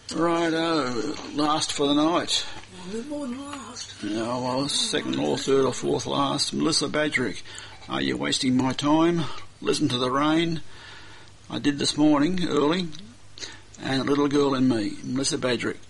Righto, last for the night. More than last. Yeah, well, second or third or fourth last. Melissa Badrick, are you wasting my time? Listen to the rain. I did this morning, early. And a little girl in me, Melissa Badrick.